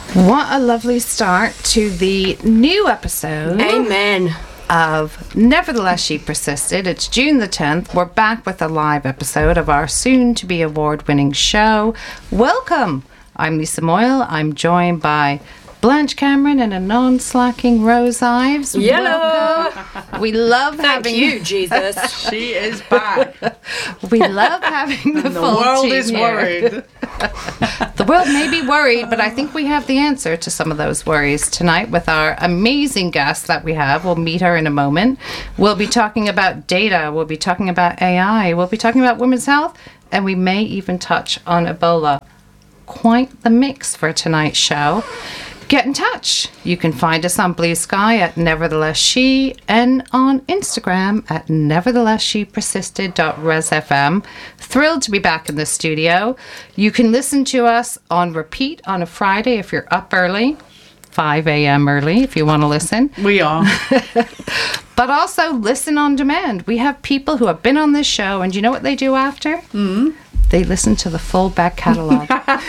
What a lovely start to the new episode. Amen. Of Nevertheless She Persisted. It's June the 10th. We're back with a live episode of our soon-to-be award-winning show. Welcome. I'm Lisa Moyle. I'm joined by Blanche Cameron and a non-slacking Rose Ives. Yellow. Welcome. We love having you, Jesus. She is back. We love having the full world team is here. worried. The world may be worried, but I think we have the answer to some of those worries tonight with our amazing guest that we have. We'll meet her in a moment. We'll be talking about data. We'll be talking about AI. We'll be talking about women's health. And we may even touch on Ebola. Quite the mix for tonight's show. Get in touch. You can find us on Blue Sky at Nevertheless She and on Instagram at neverthelessshepersisted.resfm. Thrilled to be back in the studio. You can listen to us on repeat on a Friday if you're up early, 5 a.m. early if you want to listen. We are. But also listen on demand. We have people who have been on this show, and do you know what they do after? Mm-hmm. They listen to the full back catalogue.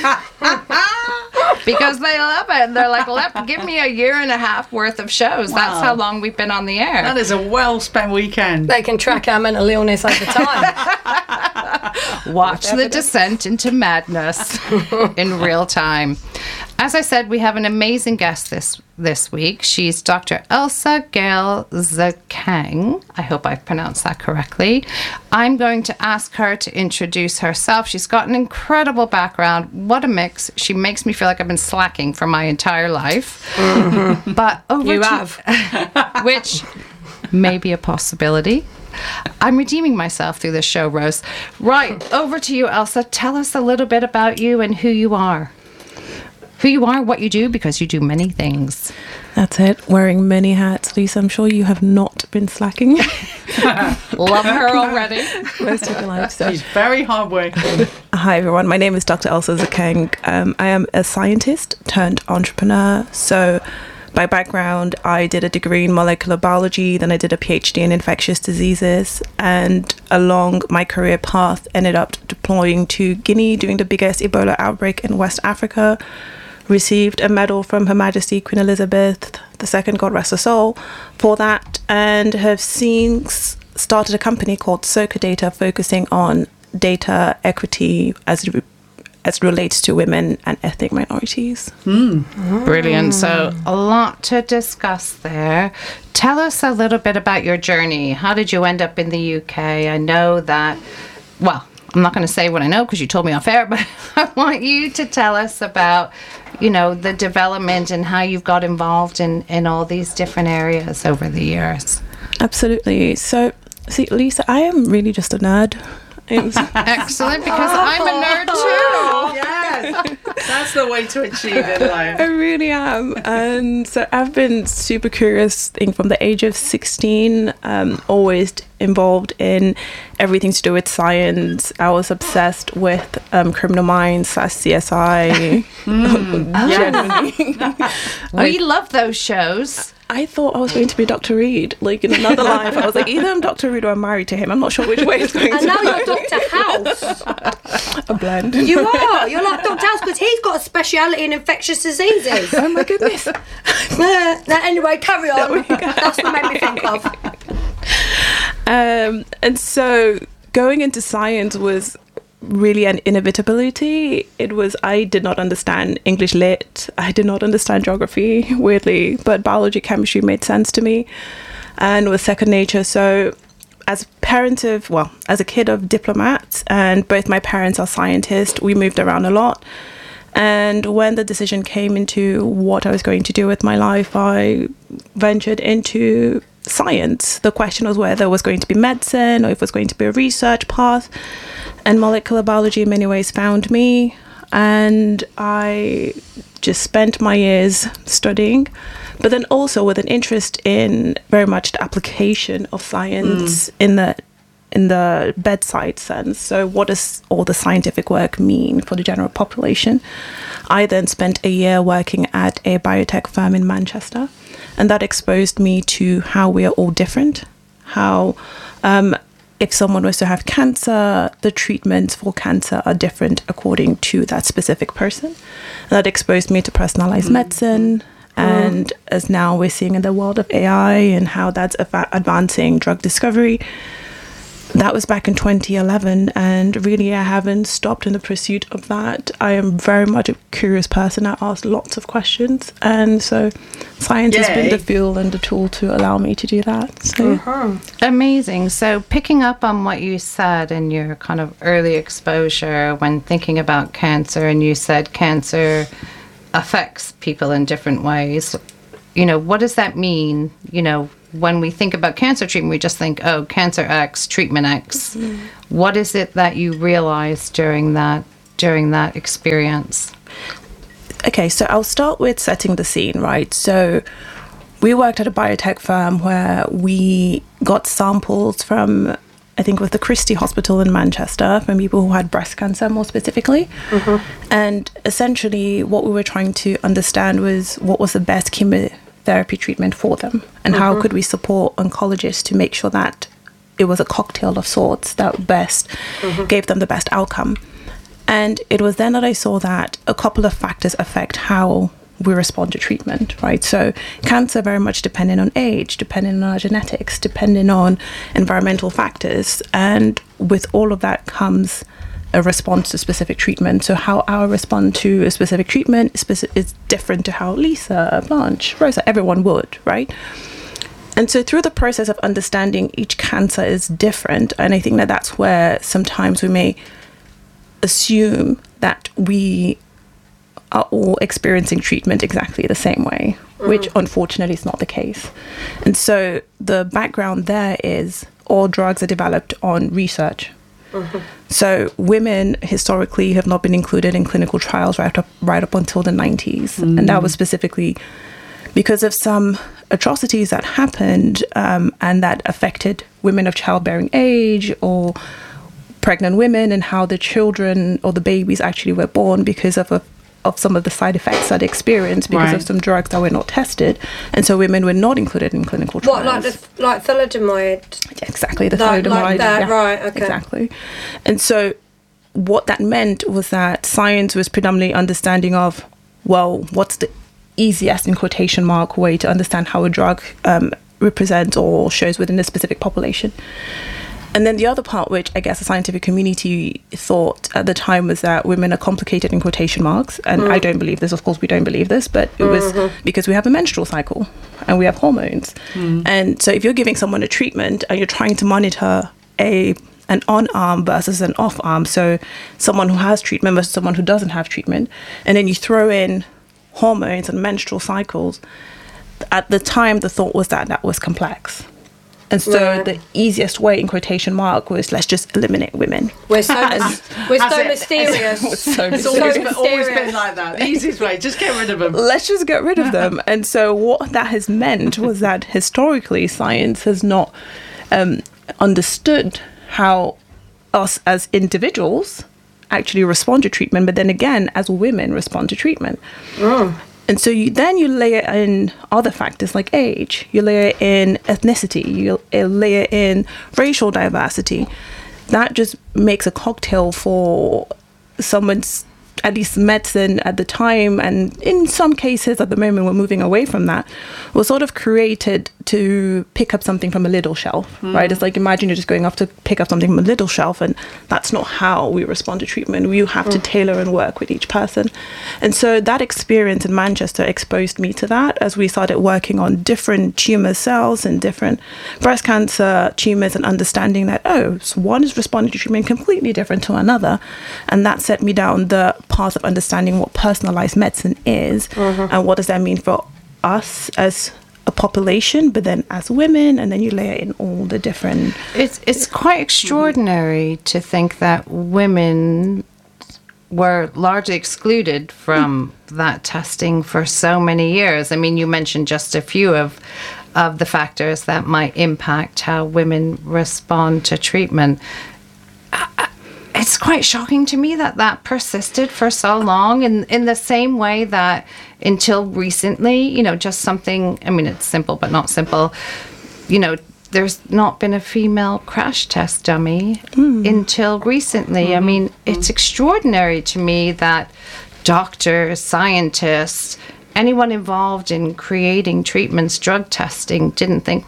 Because they love it. They're like, give me a year and a half worth of shows. Wow. That's how long we've been on the air. That is a well-spent weekend. They can track our mental illness over time. Watch the descent into madness in real time. As I said, we have an amazing guest this week. She's Dr. Elsa Gail Zakang. I hope I've pronounced that correctly. I'm going to ask her to introduce herself. She's got an incredible background. What a mix. She makes me feel like I've been slacking for my entire life. Mm-hmm. But over you to have. which may be a possibility. I'm redeeming myself through this show, Rose. Right, over to you, Elsa. Tell us a little bit about you and who you are. Who you are, what you do, because you do many things. That's it. Wearing many hats. Lisa, I'm sure you have not been slacking. Love her already. Most of your life. So. She's very hardworking. Hi, everyone. My name is Dr. Elsa Zakang. I am a scientist turned entrepreneur. So by background, I did a degree in molecular biology, then I did a PhD in infectious diseases, and along my career path ended up deploying to Guinea during the biggest Ebola outbreak in West Africa, received a medal from Her Majesty Queen Elizabeth II, God rest her soul, for that, and have since started a company called Soka Data, focusing on data equity as it relates to women and ethnic minorities. Brilliant. So a lot to discuss there. Tell us a little bit about your journey. How did you end up in the UK? I know that, well, I'm not going to say what I know because you told me off air, but I want you to tell us about, the development and how you've got involved in all these different areas over the years. Absolutely. So, see, Lisa, I am really just a nerd. Excellent, because I'm a nerd too. Yes, that's the way to achieve it in life. I really am. And so I've been super curious from the age of 16, always involved in everything to do with science. I was obsessed with Criminal Minds, CSI. We love those shows. I thought I was going to be Dr. Reed, like in another life. I was like, either I'm Dr. Reed or I'm married to him. I'm not sure which way it's going and to now go. you're Dr. House. A blend. You are. You're like Dr. House because he's got a speciality in infectious diseases. Oh my goodness. Anyway, carry on. That's what made me think of. And so going into science was really an inevitability. I did not understand English lit. I did not understand geography, weirdly, but biology, chemistry made sense to me and was second nature. So as a kid of diplomats, and both my parents are scientists, we moved around a lot. And when the decision came into what I was going to do with my life, I ventured into science. The question was whether it was going to be medicine or if it was going to be a research path. And molecular biology in many ways found me. And I just spent my years studying, but then also with an interest in very much the application of science in the bedside sense. So what does all the scientific work mean for the general population? I then spent a year working at a biotech firm in Manchester, and that exposed me to how we are all different, how if someone was to have cancer, the treatments for cancer are different according to that specific person. And that exposed me to personalized medicine. And as now we're seeing in the world of AI and how that's advancing drug discovery, that was back in 2011, and really I haven't stopped in the pursuit of that. I am very much a curious person. I ask lots of questions, and so science has been the fuel and the tool to allow me to do that. So Amazing. So picking up on what you said in your kind of early exposure when thinking about cancer, and you said cancer affects people in different ways. You know, what does that mean? You know, when we think about cancer treatment, we just think, oh, cancer X, treatment X. What is it that you realized during that experience? Okay, so I'll start with setting the scene, right? So we worked at a biotech firm where we got samples from, I think it was the Christie Hospital in Manchester, from people who had breast cancer more specifically. And essentially what we were trying to understand was what was the best chemotherapy treatment for them, and how could we support oncologists to make sure that it was a cocktail of sorts that best gave them the best outcome. And it was then that I saw that a couple of factors affect how we respond to treatment, right? So cancer very much depending on age, depending on our genetics, depending on environmental factors. And with all of that comes a response to specific treatment. So how I respond to a specific treatment is different to how Lisa, Blanche, Rosa, everyone would, right? And so through the process of understanding each cancer is different, and I think that that's where sometimes we may assume that we are all experiencing treatment exactly the same way, which unfortunately is not the case. And so the background there is all drugs are developed on research. So women historically have not been included in clinical trials right up until the 90s. And that was specifically because of some atrocities that happened and that affected women of childbearing age or pregnant women, and how the children or the babies actually were born because of some of the side effects that they experienced because of some drugs that were not tested. And so women were not included in clinical trials. What, like thalidomide? Yeah, exactly, the Like thalidomide. that, right, okay. Exactly. And so what that meant was that science was predominantly understanding of, well, what's the easiest, in quotation mark, way to understand how a drug represents or shows within a specific population. And then the other part, which I guess the scientific community thought at the time, was that women are complicated in quotation marks. And I don't believe this. Of course, we don't believe this. But it was because we have a menstrual cycle and we have hormones. And so if you're giving someone a treatment and you're trying to monitor an on-arm versus an off-arm, so someone who has treatment versus someone who doesn't have treatment, and then you throw in hormones and menstrual cycles, at the time, the thought was that that was complex. And so the easiest way, in quotation mark, was let's just eliminate women. We're so mysterious. It's always been like that. The easiest way, just get rid of them. Let's just get rid of them. And so what that has meant was that historically science has not understood how us as individuals actually respond to treatment, but then again, as women respond to treatment. And so you layer in other factors like age, you layer in ethnicity, you layer in racial diversity. That just makes a cocktail for someone's, at least medicine at the time, and in some cases at the moment we're moving away from that, was sort of created to pick up something from a little shelf, right? It's like, imagine you're just going off to pick up something from a little shelf, and that's not how we respond to treatment. You have to tailor and work with each person. And so that experience in Manchester exposed me to that as we started working on different tumor cells and different breast cancer tumors, and understanding that, so one is responding to treatment completely different to another. And that set me down the path of understanding what personalized medicine is, and what does that mean for us as a population, but then as women, and then you layer in all the different... It's quite extraordinary to think that women were largely excluded from that testing for so many years. I mean, you mentioned just a few of the factors that might impact how women respond to treatment. It's quite shocking to me that persisted for so long, in the same way that until recently, just something, I mean, it's simple but not simple, there's not been a female crash test dummy until recently. I mean, it's extraordinary to me that doctors, scientists, anyone involved in creating treatments, drug testing, didn't think,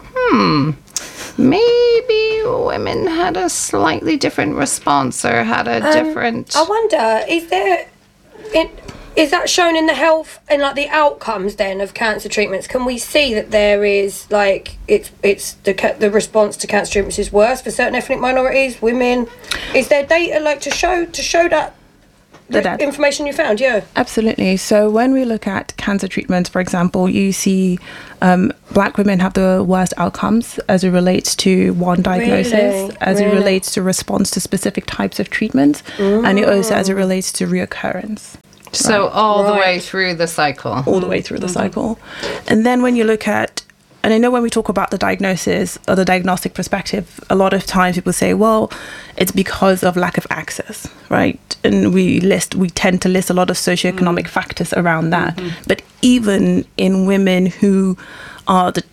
maybe women had a slightly different response or had a different... I wonder, is that shown in the health and like the outcomes then of cancer treatments? Can we see that there is like it's the response to cancer treatments is worse for certain ethnic minorities, women? Is there data like to show that the information you found? Yeah, absolutely. So when we look at cancer treatments, for example, you see black women have the worst outcomes as it relates to one diagnosis, as it relates to response to specific types of treatments, and it also as it relates to reoccurrence. So all the way through the cycle. All the way through the cycle. And then when you look at, and I know when we talk about the diagnosis or the diagnostic perspective, a lot of times people say, well, it's because of lack of access, right? And we tend to list a lot of socioeconomic factors around that. But even in women who are the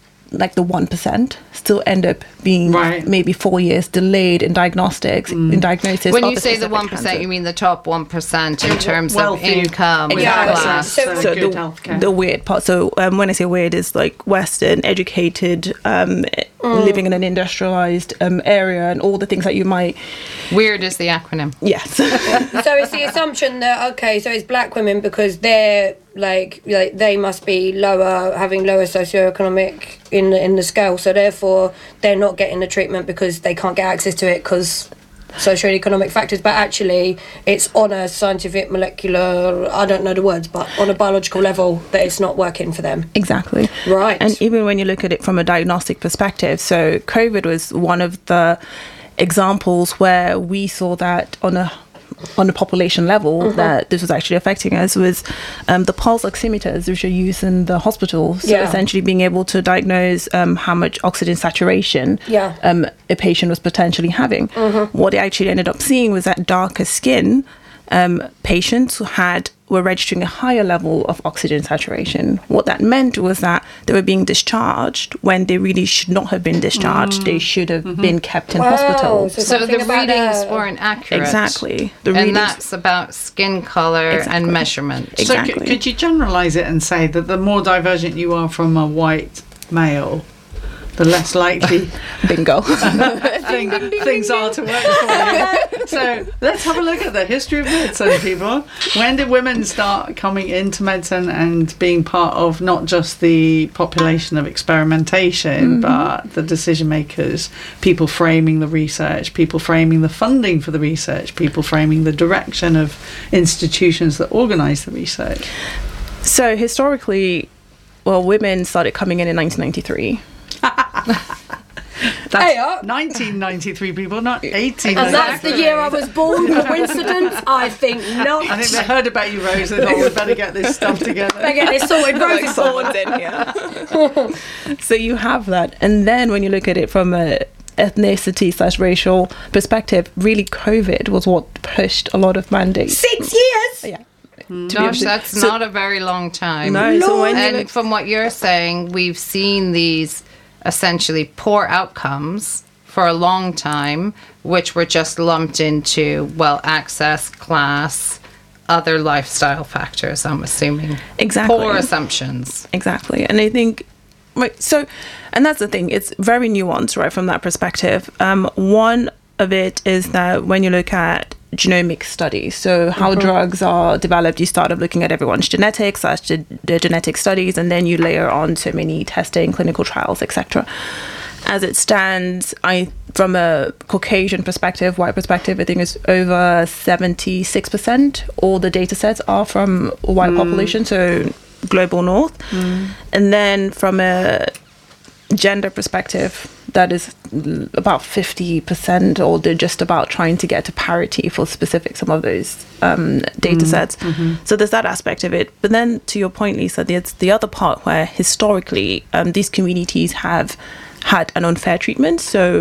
1% still end up being maybe 4 years delayed in diagnostics, in diagnosis. When you say the 1%, cancer. You mean the top 1% in terms of income, class. So the weird part. So when I say weird, is like Western, educated, living in an industrialized area, and all the things that you might. Weird is the acronym. Yes. So it's the assumption that so it's black women because they're like they must be having lower socioeconomic in the scale, so therefore they're not getting the treatment because they can't get access to it because socioeconomic factors, but actually it's on a scientific, molecular, I don't know the words, but on a biological level that it's not working for them. Exactly. Right. And even when you look at it from a diagnostic perspective, so COVID was one of the examples where we saw that on a population level that this was actually affecting us was the pulse oximeters which are used in the hospital. So essentially being able to diagnose how much oxygen saturation a patient was potentially having. What they actually ended up seeing was that darker skin patients were registering a higher level of oxygen saturation. What that meant was that they were being discharged when they really should not have been discharged. They should have been kept in hospital. So the readings weren't accurate. Exactly. And that's about skin color and measurement. Exactly. So could you generalise it and say that the more divergent you are from a white male, the less likely bingo things are to work for you. So let's have a look at the history of medicine, people. When did women start coming into medicine and being part of not just the population of experimentation, but the decision makers, people framing the research, people framing the funding for the research, people framing the direction of institutions that organise the research? So historically, women started coming in 1993. That's 1993, people, not 1893. And that's the year I was born. Coincidence? I think not. I think they heard about you, Rose. They thought we better get this stuff together. Better get this sorted. Rose is someone's in here. So you have that, and then when you look at it from a ethnicity/racial perspective, really COVID was what pushed a lot of mandates. 6 years. Yeah. Gosh, that's not a very long time. No, so and from what you're saying, we've seen these essentially poor outcomes for a long time, which were just lumped into, access, class, other lifestyle factors, I'm assuming. Exactly. Poor assumptions. Exactly. And I think, and that's the thing, it's very nuanced, right, from that perspective. One of it is that when you look at genomic studies, so how drugs are developed, you start looking at everyone's genetics, that's the genetic studies, and then you layer on so many testing, clinical trials, etc. As it stands, from a Caucasian perspective, white perspective, I think it's over 76%. All the data sets are from white population, so global north. And then from a gender perspective, that is about 50%, or they're just about trying to get to parity for some of those data sets. So there's that aspect of it. But then to your point, Lisa, there's the other part where historically these communities have had an unfair treatment. So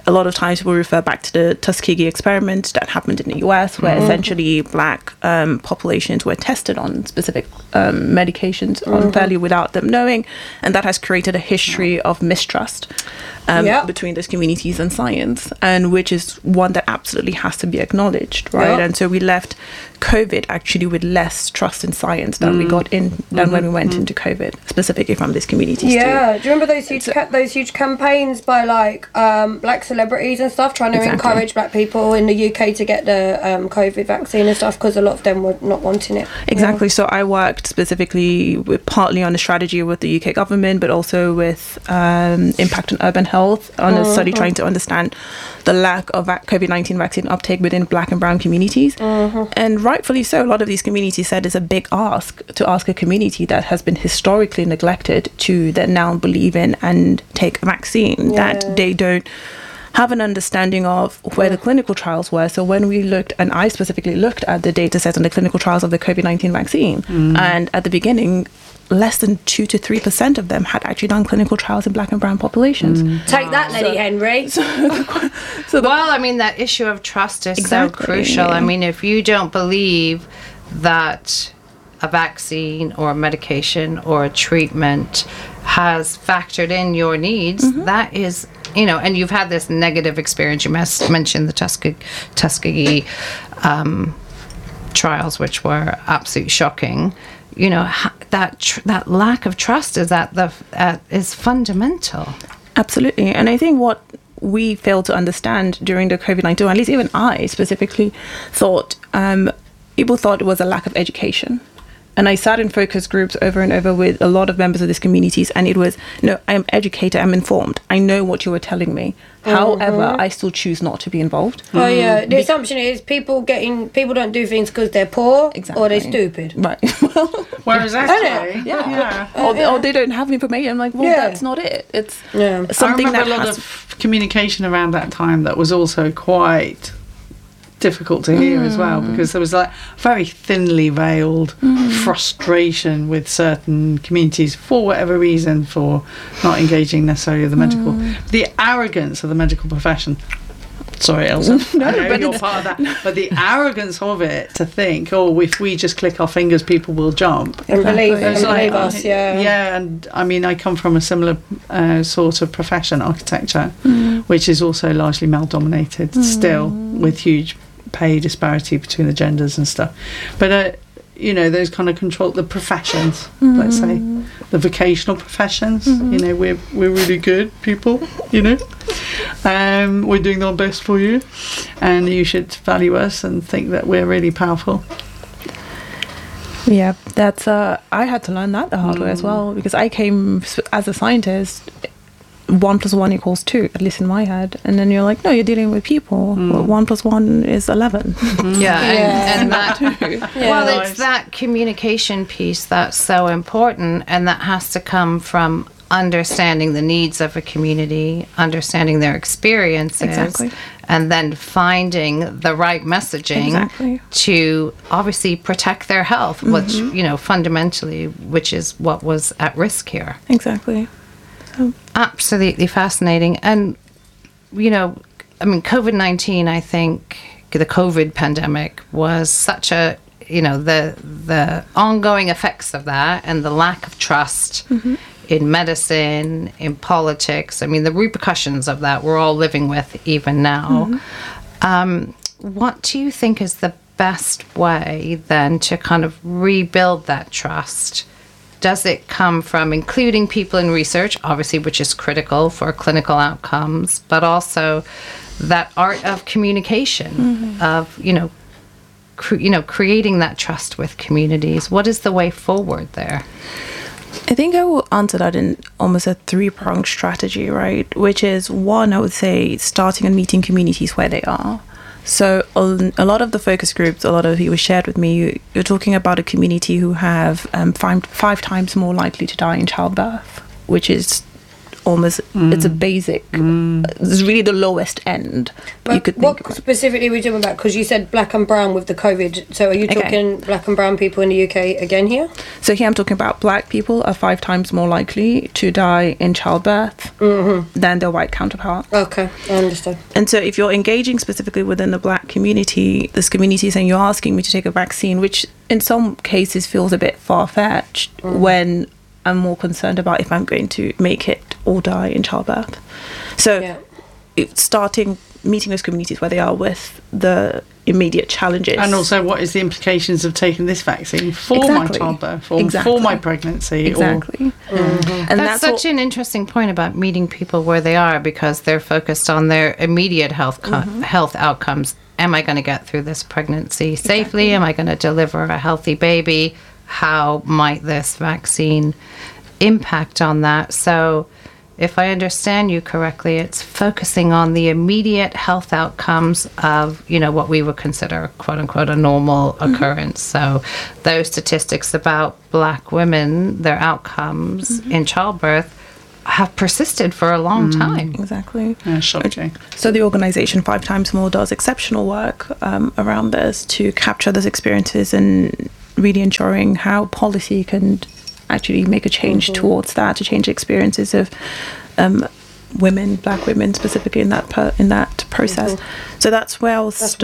a lot of times we'll refer back to the Tuskegee experiment that happened in the US, where essentially black populations were tested on specific medications unfairly without them knowing, and that has created a history of mistrust between those communities and science, and which is one that absolutely has to be acknowledged, right? And so we left COVID actually with less trust in science than we got in than when we went into COVID, specifically from these communities. Yeah, do you remember those huge campaigns by like black celebrities and stuff trying to encourage black people in the UK to get the COVID vaccine and stuff, because a lot of them were not wanting it. Exactly. So I worked specifically partly on the strategy with the UK government, but also with impact on urban health on a study trying to understand the lack of COVID-19 vaccine uptake within black and brown communities. And rightfully so, a lot of these communities said it's a big ask to ask a community that has been historically neglected to then now believe in and take a vaccine, that they don't have an understanding of where the clinical trials were. So when we looked, and I specifically looked at the data set on the clinical trials of the COVID-19 vaccine, and at the beginning, less than 2 to 3% of them had actually done clinical trials in black and brown populations. Take that, Lenny Henry. Well, I mean, that issue of trust is so crucial. I mean, if you don't believe that a vaccine or a medication or a treatment has factored in your needs, that is, you know, and you've had this negative experience. You mentioned the Tuskegee trials, which were absolutely shocking. You know, that lack of trust is fundamental. Absolutely. And I think what we failed to understand during the COVID-19, or at least even I specifically thought, people thought it was a lack of education. And I sat in focus groups over and over with a lot of members of these communities, and it was, no, I'm educated, I'm informed, I know what you were telling me. However, I still choose not to be involved. Oh yeah, the assumption is people don't do things because they're poor or they're stupid. Right. Whereas actually, or they don't have information. I'm like, well, that's not it. It's something I remember a lot of communication around that time that was also quite difficult to hear as well, because there was like very thinly veiled frustration with certain communities for whatever reason, for not engaging necessarily with the medical, the arrogance of the medical profession. Sorry, Elsa. No, I know but you're part of that. But the arrogance of it, to think, if we just click our fingers, people will jump. And believe us, Yeah, and I mean, I come from a similar sort of profession, architecture, which is also largely male-dominated still, with huge pay disparity between the genders and stuff. But you know, those kind of the professions, let's say, the vocational professions, you know, we're really good people, you know, we're doing our best for you, and you should value us and think that we're really powerful. Yeah, that's I had to learn that the hard way as well, because I came as a scientist, 1 + 1 = 2, at least in my head, and then you're like, no, you're dealing with people. Well, 1 + 1 is 11. And that well, it's that communication piece that's so important, and that has to come from understanding the needs of a community, understanding their experiences, and then finding the right messaging to obviously protect their health, which, you know, fundamentally, which is what was at risk here. Exactly. Absolutely fascinating. And, you know, I mean, COVID-19, I think the COVID pandemic was such a, you know, the ongoing effects of that and the lack of trust in medicine, in politics. I mean, the repercussions of that we're all living with even now. What do you think is the best way then to kind of rebuild that trust? Does it come from including people in research, obviously, which is critical for clinical outcomes, but also that art of communication, of, you know, creating that trust with communities? What is the way forward there? I think I will answer that in almost a 3-pronged strategy, right? Which is, one, I would say starting and meeting communities where they are. So a lot of the focus groups, a lot of you shared with me, you're talking about a community who have 5 times more likely to die in childbirth, which is almost it's a basic. It's really the lowest end But you could what think of. specifically are we talking about? Because you said black and brown with the COVID. So are you Okay. talking black and brown people in the UK again here? So here I'm talking about black people are 5 times more likely to die in childbirth than their white counterpart. Okay, I understand. And so if you're engaging specifically within the black community, this community is saying you're asking me to take a vaccine, which in some cases feels a bit far-fetched when I'm more concerned about if I'm going to make it or die in childbirth. So Yeah. starting meeting those communities where they are with the immediate challenges. And also, what is the implications of taking this vaccine for Exactly. my childbirth or Exactly. for my pregnancy? Exactly. And That's such an interesting point about meeting people where they are, because they're focused on their immediate health health outcomes. Am I going to get through this pregnancy safely? Am I going to deliver a healthy baby? How might this vaccine impact on that? So if I understand you correctly, it's focusing on the immediate health outcomes of, what we would consider, quote unquote, a normal occurrence. So those statistics about black women, their outcomes in childbirth have persisted for a long time. Exactly. Shocking. So the organisation 5 times more does exceptional work around this to capture those experiences and really ensuring how policy can actually make a change towards that, to change experiences of women, black women specifically in that process. So that's where I'll